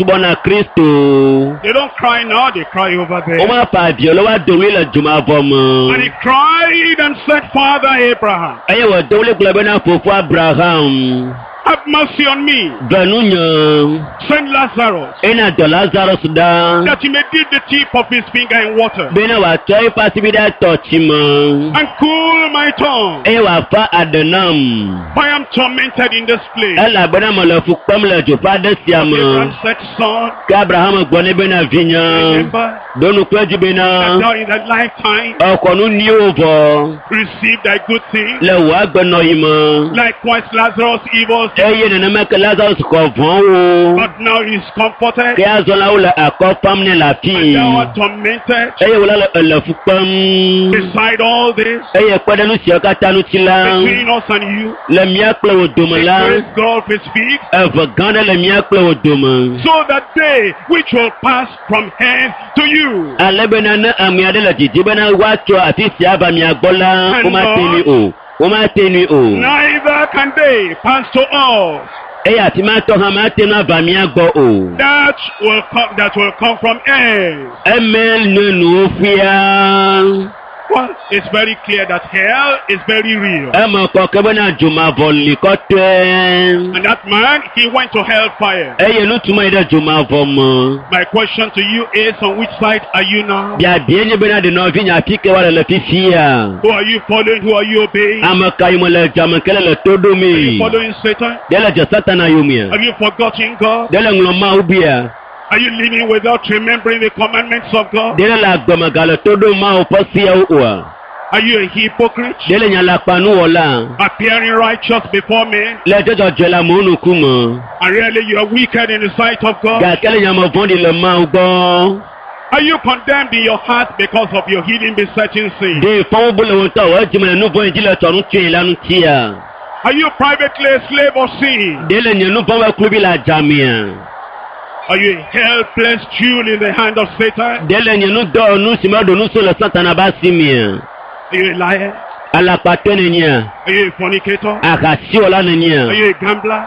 subona Kristo. They don't cry now, they cry over there. Oma pa diolo wa dowi la juma vomo. And he cried and said, Father Abraham, Aye wa dole globena fofo Abraham. have mercy on me. Benunya. Send Lazarus, Ena de Lazarus da. that he may dip the tip of his finger in water Bena wa toy pasibida touchima. and cool my tongue. E wa fa adenam. For I am tormented in this place. Ela bena mala fukpam la jopa de Abraham siama. said, Son, Ka Abraham gbone bena vinya. remember Donu kweji that bena. thou in that lifetime Okonu ni ovo. received thy good thing. Le wa gbeno yima. Likewise Lazarus evil, Eye nana meke Lazarus ko von wo. but now he is comforted. Ke azola wala akopam ne la And fi. thou art tormented. Eye wala le fukpam. Beside all this, Eye kwadanu si akatanu tila. between us and you, Le miakle wo the domela. great gulf is fixed, Eve gane le miakle wo doma. so that they which will pass from hence to you, Ale bena na amiade le didi bena wacho ati si aba miagbola. Oma teni o. Oma teni o. neither can they pass to us. Eye ati ma to ha ma tenu aba miagbo o. That will come from hence. Emel nenu ofia. Well, it's very clear that hell is very real. Emo koke bena juma voli kote. And that man, he went to hellfire. Eye no tuma ida juma vomo. My question to you is, on which side are you now? Bia bienye bena de no vinya pike wala le fifia. Who are you following? Who are you obeying? Ama kayimo le jamakele le Are you todomi. following Satan? Dele je satana yumia. Have you forgotten God? Dele ngloma ubia. Are you living without remembering the commandments of God? Dele la gbomagale todoma oposia uwa. Are you a hypocrite? Dele nyala panu wala. Appearing righteous before men, Le jojo jela monu kuma. and really you are wicked in the sight of God? Ga kele nyama vondi le ma ugo. Are you condemned in your heart because of your hidden besetting sin? De fon bole wonta o jimele no bon jile torun tue lanu tia. Are you privately a slave of sin? Dele nyenu bon wa klubi la jamia. Are you a helpless jewel in the hand of Satan? Dele nyenu do nu sima do nu so le satana basimia. Are you a liar? Ala patene nya. Are you a fornicator? Akasi ola Are nya. you a gambler?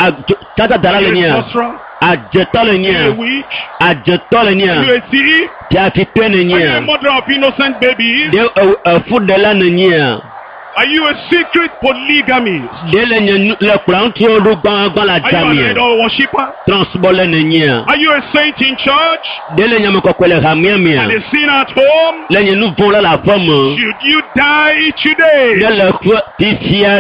Tata dala Are le you a nya. sorcerer? Ajeto le Are you a nya. witch? Ajeto le Are nya. you a thief? Tia fitene Are you a nya. mother of innocent babies? De food de la nya. Are you a secret polygamist? Dele nya le plan ti o ru gban la Are you an jamia. idol worshipper? Transbole nya. Are you a saint in church? Dele nya mo kokwele hamia And mia. a sinner at home? Le nya nu bon la pomme. Should you die today? Dele kwa tisia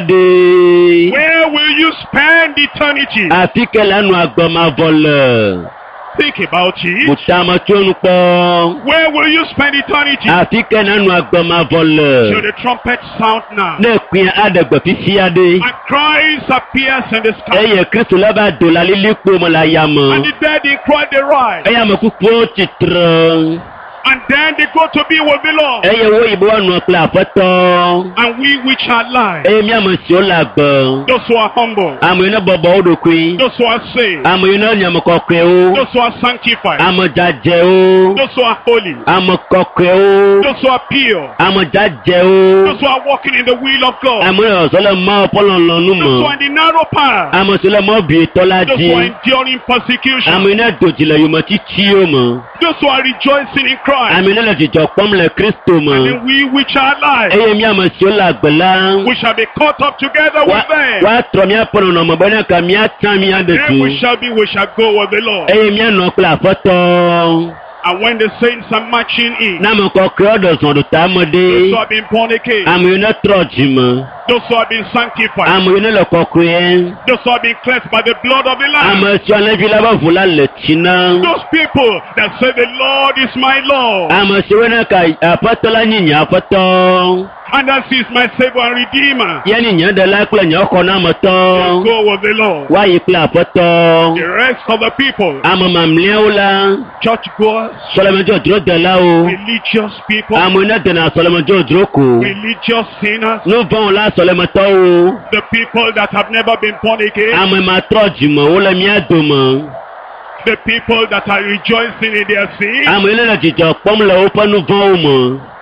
de. Where will you spend eternity? Afike la nu agboma vole. Think about it. Mutama chonu po. Where will you spend eternity? Afike na nu agboma Should vole. the trumpet sound now? Ne kwin adegbe fifia de. And Christ appears in the sky. Eye Kristo la ba do la lilikpo mo la And yamo. the dead in Christ they rise. Eye mo kupo titre. And then they go to be with the Lord. Eye wo ibo anu pla afoto. And we which are alive, Eye mi amo si o la gbo. those who are humble, Amo ina bobo odo kwin. those who are saved, Amo ina nyamo kokwe o. those who are sanctified, Amo jaje o. those who are holy, Amo kokwe o. those who are pure, Amo jaje o. those who are walking in the will of God, Amo yo so le mo polon lonu those who mo. are in the narrow path, Amo so le mo bi those who are tolaji. enduring persecution, Amo ina dojile yo mo titi o mo. those who are rejoicing in Christ, Amo ina le jijo pom le Kristo mo. and then we which are alive, Eye mi amo si o la gbela. we shall be caught up together with them. Wa tro mi apono no mo bana ka mi atan mi Then we adetu. shall go with the Lord. Eye mi anu pla foto. And when the saints are marching in, Na mo ko kro do son do ta mo those de. who have been born again, Amo ina troji mo. those who have been sanctified, Amo ina le kokwe. those who have been cleansed by the blood of the Lamb, Amo si ona vi la ba vula le tina. those people that say the Lord is my Lord, Amo si wena ka afoto la nyinya afoto. and that is my Savior and Redeemer, Yani nya de la kle nya ko na moto. go with the Lord. Wa yi kle afoto. The rest of the people, Amo mamle la. churchgoers, Solomon jo dro de la o. religious people, Amo na de na Solomon jo dro ko. religious sinners, No bon la Solomon to o. the people that have never been born again, Amo ma troji mo o le mi adomo. the people that are rejoicing in their sin, Amo ile la jijo pom le o ponu bon o mo.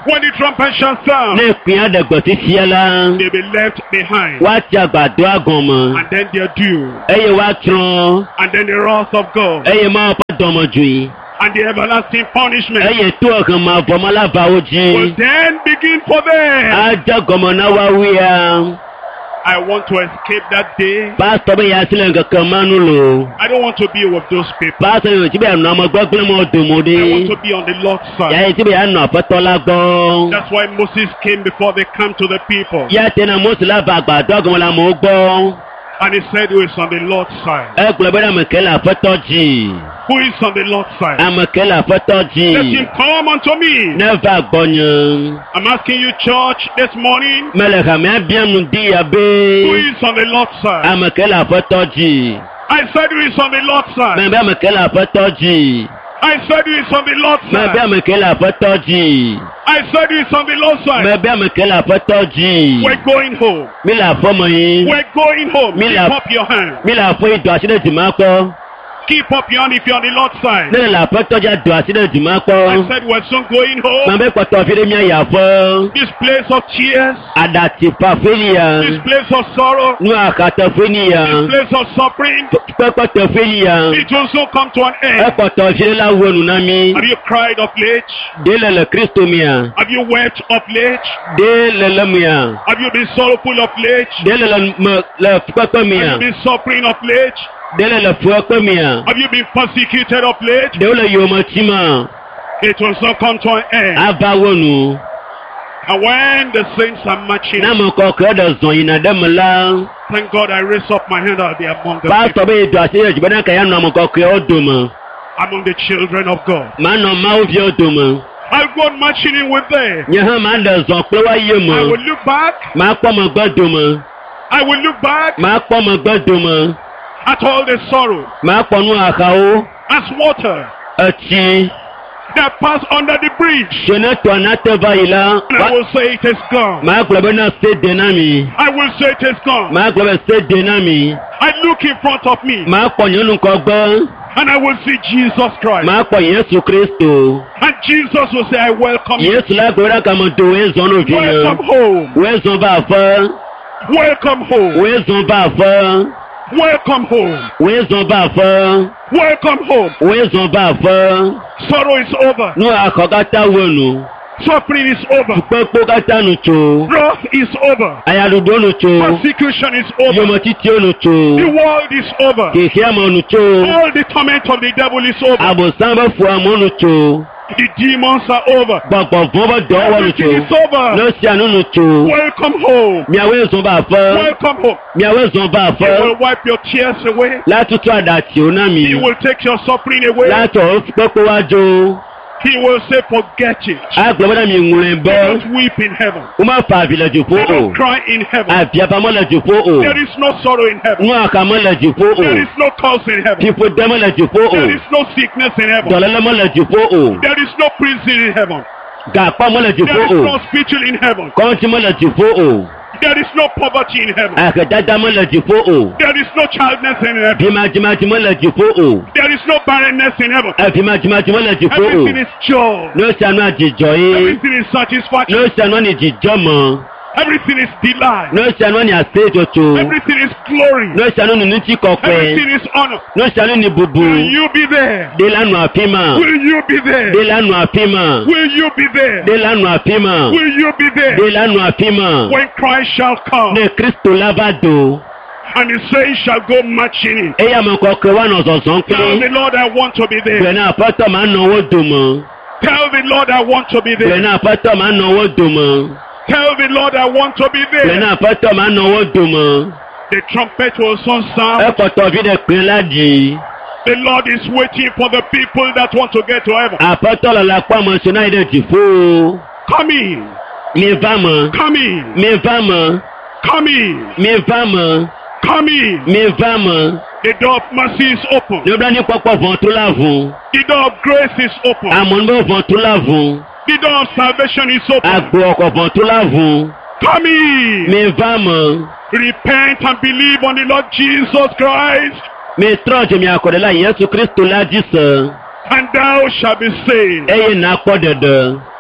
When the trumpet shall sound, Ní ìpín àdàgbọ̀ tí fíẹ́ la. they'll be left behind. Wá ti àgbàdo àgànmọ̀. And then their due. Ẹyẹ wá tán. And then the wrath of God. Ẹyẹ máa bá dọ̀mọ̀ jù yìí. And the everlasting punishment Ẹyẹ tó ọ̀kan máa bọ̀ mọ́ lábàáwò jí. will then begin for them. Àjọgọ̀mọ̀ náà wá wí ya. I want to escape that day. Pásítọ̀ bẹ́ẹ̀ yà sílẹ̀ kankan máa ń lò. I don't want to be with those people. Pásítọ̀ yóò tí bẹ́ẹ̀ nà ọmọ gbọ́gbọ́n mọ́ dòmòdé. I want to be on the Lord's side. Yà tí bẹ́ẹ̀ nà ọ̀pẹ́tọ́ lágbọ́. That's why Moses came before they come to the people. Yà tẹ̀nà Mósè lábàá àgbàdo àgànmọ̀ la mọ̀ ó gbọ́. And he said who is on the Lord's side. Ẹ gbọ́dọ̀ bẹ́ẹ̀ àmọ̀kẹ́lẹ̀ àfẹ́tọ́ jì. Who is on the Lord's side? Àmọ̀kẹ́lẹ̀ àfẹ́tọ́ jì. Let him come unto me. Nẹ́fà gbọ́nyàn. I'm asking you, church, this morning, Mẹlẹ̀kà mi àbíyànjú di who abẹ́. is on the Lord's side? Àmọ̀kẹ́lẹ̀ àfẹ́tọ́ jì. I said who is on the Lord's side. Mẹ̀bẹ́ àmọ̀kẹ́lẹ̀ àfẹ́tọ́ jì. I said who is on the Lord's Mẹ̀bẹ́ side. àmọ̀kẹ́lẹ̀ àfẹ́tọ́ jì. I said who is on the Lord's side. Mẹ̀bẹ́ àmọ̀kẹ́lẹ̀ àfẹ́tọ́ jì. We're going home. Mi là fọ́mọ yín. We're going home. Me Keep la- up your hand. Mi là fọ́ ìdọ̀ àṣírí ìdìmọ́ kọ́. Keep up your hand if you're on the Lord's side. Nílẹ̀ là fẹ́tọ́ jà dọ̀ àṣírí ìdìmọ́ I kọ́. said we're soon going home. Màmá pọ̀tọ̀ fílẹ̀ mi àyà fọ́. This place of tears. Àdàtì pàfẹ́lìyà. This place of sorrow. Nú àkàtọ̀ fẹ́lìyà. This place of suffering. Pẹ́pọ̀tọ̀ fẹ́lìyà. It will soon come to an Ẹ end. pọ̀tọ̀ fílẹ̀ láwọ̀ nùnà mi. Have you cried of late? Délẹ̀ lẹ̀ Kristo mi à. Have you wept of late? Délẹ̀ lẹ̀ mi à. Have you been sorrowful of late? Délẹ̀ lẹ̀ pẹ́pẹ́ mi à. Have you been suffering of late? Délẹ̀ lẹ̀ fúwẹ́pẹ́ mi à. Have you been persecuted of late? Délẹ̀ yóò mọ̀ tí mà. It will soon come to an end. Àbáwọ̀ nù. And when the saints are marching, Náàmù kọ̀ọ̀kẹ́ dọ̀ zọ̀ yìí nà dẹ́mu lá. thank God I raise up my hand. I'll be among the Pásítọ̀ people, bẹ́ẹ̀ dọ̀ àṣírí ìjùbọ́ náà kẹ́yà nù ọmọ kọ̀ọ̀kẹ́ ọ̀dùn mọ̀. among the children of God. Màá nà máa fi ọ̀dùn mọ̀. I'll go on marching in with them. Nyẹ hàn máa dọ̀ zọ̀ pé wá yé I mọ̀. will look back. Màá pọ̀ mọ̀ gbọ́dùn mọ̀. I will look back Màá pọ̀ mọ̀ gbọ́dùn mọ̀. at all the sorrow Màá pọ̀ nù àkàwọ́. as water Ẹtì. that pass under the bridge. Ṣọ̀nà tó àná tẹ́ báyìí lá. And I will say it is gone. Màá gbọ́dọ̀ náà ṣe dènà mi. I will say it is gone. Màá gbọ́dọ̀ ṣe dènà mi. I look in front of me Màá pọ̀ yẹn nù kọ́ gbọ́. and I will see Jesus Christ. Màá pọ̀ Yéṣu Kristo. And Jesus will say, I welcome you. Yéṣu lágbèrè kàmọ́ tó wẹ́ẹ̀zọ́n ló fi yàn. Welcome home. Wẹ́ẹ̀zọ́n bá a fọ́. Welcome home. Wẹ́ẹ̀zọ́n bá a fọ́. Welcome home. Wẹ́ẹ̀zọ́n bá a fọ́. Welcome home. Wẹ́ẹ̀zọ́n bá a fọ́. Sorrow is over. Nú àkọ́kátà wọnù. Suffering is over. Pẹ́pọ́ kátà nù tó. Wrath is over. Ayadudo nù tó. Persecution is over. Yọmọ títí ó nù tó. The world is over. Kìkì àmọ́ nù tó. All the torment of the devil is over. Àbòsán bá fò àmọ́ nù tó. The demons are over. Gbọ̀ngbọ̀n fún bá dọ̀ wọ́n nù tó. Everything is over. Lọ́sí àánú nù tó. Welcome home. Miàwó èso bá a fọ́. Welcome home. Miàwó èso bá a He fọ́. will wipe your tears away. Látútù àdàtì ó náà mi. He will take your suffering away. Látọ̀ pẹ́pẹ́ wá jó. He will say, forget it. Àgbẹ̀mọ́dà mi ńwúrẹ́ They bọ́. don't weep in heaven. Ó máa fa àbílẹ̀ jù fún They o. don't cry in heaven. Àbíàbámọ́lẹ̀ jù fún o. There is no sorrow in heaven. Nú àkàmọ́lẹ̀ jù fún o. There is no curse in heaven. Fífo dẹ́mọ́lẹ̀ jù fún o. There is no sickness in heaven. Dọ̀lẹ́lẹ́mọ́lẹ̀ jù fún o. There is no prison in heaven. Gàpámọ́lẹ̀ jù There is fún o. no spiritual in heaven. Kọ́ńtímọ́lẹ̀ jù fún o. There is no poverty in heaven. Àkàdádámọ́lẹ̀ jù fún o. There is no childless in heaven. Bímájímájímọ́lẹ̀ jù fún o. There is no barrenness in heaven. Àbímájímájímọ́lẹ̀ jù fún o. Everything is joy. Ló ṣàánú àjìjọ yìí. Everything is satisfaction. Ló ṣàánú ní ìjìjọ́ mọ́. Everything is delight. Ló ṣàánú ní àṣejòtò. Everything is glory. Ló ṣàánú ní tí kọ̀pẹ́. Everything is honor. Ló ṣàánú ní bùbù. Will you be there? Dé lánàá àfímà. Will you be there? Dé lánàá àfímà. Will you be there? Dé lánàá àfímà. Will you be there? Dé lánàá àfímà. When Christ shall come Ní Kristo lábàdò. and his saints shall go marching in. Ẹyà mọ̀ kọ̀ọ̀kẹ́ wà nà ọ̀sọ̀sán pé. Tell the Lord I want to be there. Bẹ̀rẹ̀ àpọ́tọ̀ máa ń náwó dùn mọ́. Tell the Lord I want to be there. Bẹ̀rẹ̀ àpọ́tọ̀ máa ń náwó dùn mọ́. Tell the Lord I want to be Bẹ̀rẹ̀ there. àpọ́tọ̀ máa ń náwó dùn mọ́. The trumpet will soon Ẹ sound. kọ̀tọ̀ fi dẹ̀ pín ládì. The Lord is waiting for the people that want to get to heaven. Àpọ́tọ̀ lọ́la pàmò ṣe náà ìdẹ̀ jì fún o. Come in. Mi bá mọ̀. Come in. Mi bá mọ̀. Come in. Mi bá mọ̀. Come in. Mi bá mọ̀. The door of mercy is open. Nígbà ní pọ́pọ́ fún tó láàfún. The door of grace is open. Àmọ́ nígbà fún tó láàfún. The door of salvation is open. Àgbo ọkọ̀ fún tó láàfún. Come in. Mi bá mọ̀. Repent and believe on the Lord Jesus Christ, Mi trọ́ọ̀jì mi àkọ́dẹ́lá Yéṣu Kristo lájí sàn. and thou shalt be saved. Ẹyẹ nà pọ̀ dẹ̀dẹ̀.